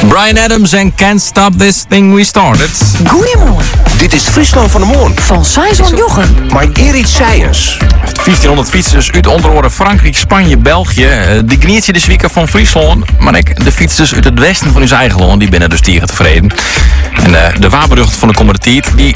Bryan Adams en Can't Stop This Thing We Started. Goedemorgen. Dit is Friesland van de Moon. Van Saison Jochem. Maar Erit Seijens. 1500 fietsers uit onder andere Frankrijk, Spanje, België. Die genietje de zwieken van Friesland. Maar ik, de fietsers uit het westen van hun eigen land, die binnen dus tegen tevreden. En de waarberucht van de commoditeit, die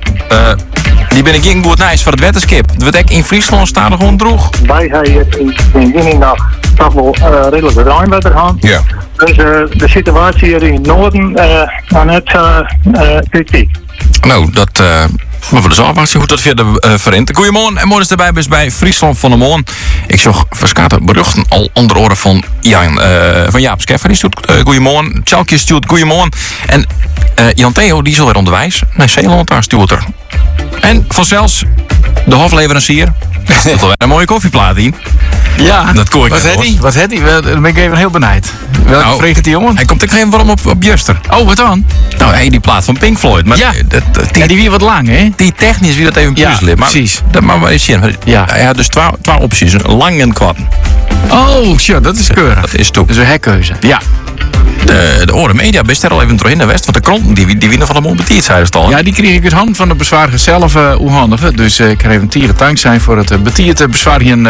binnen geen goed nice voor het wetenschap. Het wordt ook in Friesland staan er gewoon droeg. Wij hebben in Winnendag toch wel redelijk ruimwetter gehad. Ja. Dus de situatie hier in het noorden net kritiek. Nou, dat we willen zo afwachten hoe dat verder verint. Goedemorgen en morgen is erbij bij Friesland van de Moon. Ik zag verschillende beruchten al onder oren van Jaap Skeffer. Die stuurt goedemorgen. Tjalkje stuurt goedemorgen. En Jan Theo die is alweer onderwijs. Nee, Zeeland daar stuurt er. En vanzelfs de hofleverancier. Dat is wel een mooie koffieplaat in. Ja, dat koor ik wat net had hij? Wat had hij? Dan ben ik even heel benijd. Welke Nou, vreeg het die jongen? Hij komt ook geen waarom op Juster. Oh, wat dan? Nou, die plaat van Pink Floyd. Maar Ja. die Die weer wat lang, hè? die technisch wie dat even Ja, puzzelen. Maar precies. Dat maar eens zien. Ja. Hij had dus twee opties. Lang en kort. Oh, shit, dat is keurig. Dat is toe. Dat is een herkeuze. Ja. De Oren Media best er al even terug in de West. Want de kranten die winnen van de Montpellier, zei het al. Ja, die kreeg ik uit hand van de bezwaarger zelf hoe handig. Dus ik kan even tieren dank zijn voor het bezwaargen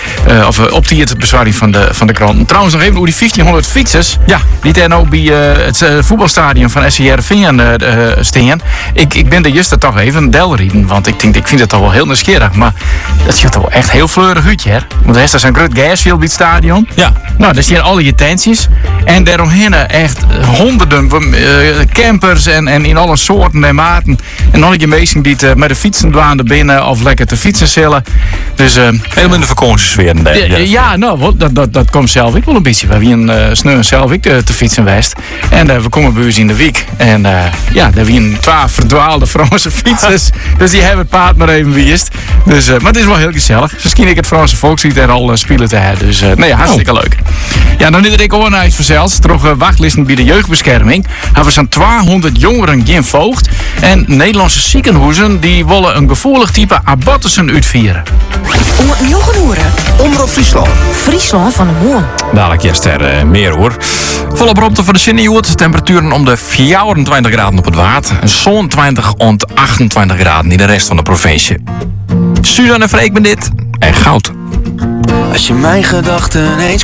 op het bezwaring van de kranten. Trouwens nog even over die 1500 fietsers. Ja, die zijn ook bij het voetbalstadion van SC Heerenveen staan. Ik ben er juist toch even delrieden, want ik vind het toch wel heel nieuwsgierig. Maar dat ziet er wel echt heel fleurig uit, hè? Want er is zo'n groot gasveld bij het stadion. Ja. Nou, daar staan alle je tentjes. En daaromheen echt honderden campers en in alle soorten en maten. En nog een mensen die met de fietsen dwaan binnen of lekker te fietsen zullen. Dus, Helemaal in de vakantiesfeer. ja, nou, dat komt zelf ik wel een beetje. We hebben een sneu zelf ik te fietsen west. En we komen bij ons in de week. En daar hebben 12 verdwaalde Franse fietsers. Dus die hebben het paard maar even wist. Dus, maar het is wel heel gezellig. Misschien ik het Franse volkslied er al spelen te hebben. Dus nee, hartstikke leuk. Ja, dan nu dat ik onreis verzels. Terug wachtlisten bij de jeugdbescherming. Hebben we zo'n 200 jongeren geen voogd. En Nederlandse ziekenhuizen die willen een gevoelig type abortussen uitvieren. Om nog een uren. Omroep Friesland. Friesland van de Moon. Dadelijk jest er meer hoor. Volop rondte van de Sinnejoert. Temperaturen om de 24 graden op het water. En zo'n 20 ont 28 graden in de rest van de provincie. Suzanne Freek met dit. En goud. Als je mijn gedachten eens